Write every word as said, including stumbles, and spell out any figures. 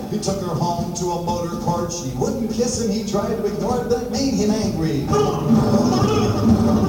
He took her home to a motor court. She wouldn't kiss him. He tried to ignore it. That made him angry.